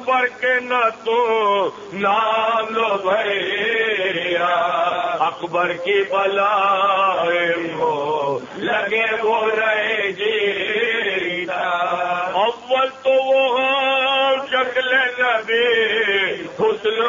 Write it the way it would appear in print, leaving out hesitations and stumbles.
अकबर के न तो नाम लो भैया, अकबर की बलाए हो लगे वो रहे जीता। अव्वल तो वो शक्ल नबी हुस्न